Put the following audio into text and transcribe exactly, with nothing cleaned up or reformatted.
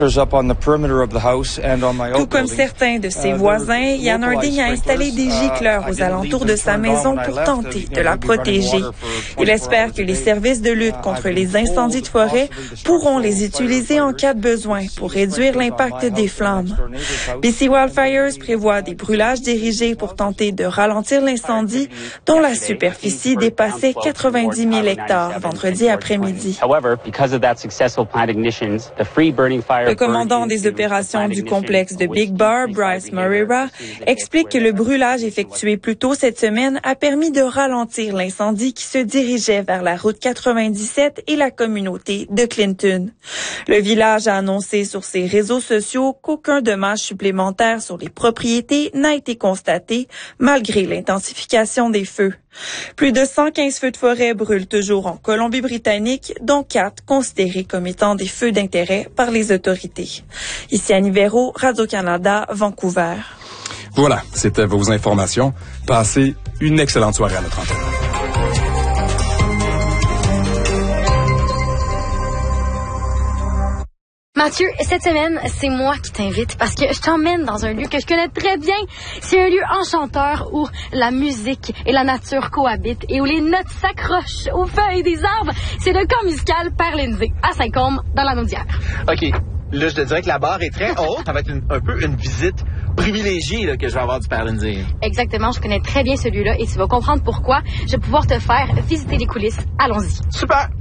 Tout comme certains de ses voisins, Yann Harding a installé des gicleurs aux alentours de sa maison pour tenter de la protéger. Il espère que les services de lutte contre les incendies de forêt pourront les utiliser en cas de besoin pour réduire l'impact des flammes. B C Wildfires prévoit des brûlages dirigés pour tenter de ralentir l'incendie, dont la superficie dépassait quatre-vingt-dix mille hectares vendredi après-midi. Le commandant des opérations du complexe de Big Bar, Bryce Moreira, explique que le brûlage effectué plus tôt cette semaine a permis de ralentir l'incendie qui se dirigeait vers la route quatre-vingt-dix-sept et la communauté de Clinton. Le village a annoncé sur ses réseaux sociaux qu'aucun dommage supplémentaire sur les propriétés n'a été constaté malgré l'intensification des feux. Plus de cent quinze feux de forêt brûlent toujours en Colombie-Britannique, dont quatre considérés comme étant des feux d'intérêt par les autorités. Ici Annie Véro, Radio-Canada, Vancouver. Voilà, c'était vos informations. Passez une excellente soirée à notre antenne. Mathieu, cette semaine, c'est moi qui t'invite parce que je t'emmène dans un lieu que je connais très bien. C'est un lieu enchanteur où la musique et la nature cohabitent et où les notes s'accrochent aux feuilles des arbres. C'est le camp musical Parlindsay à Saint-Côme, dans la Naudière. OK. Là, je te dirais que la barre est très haute. Ça va être une, un peu une visite privilégiée là, que je vais avoir du Parlindsay. Exactement. Je connais très bien celui-là et tu vas comprendre pourquoi. Je vais pouvoir te faire visiter les coulisses. Allons-y. Super!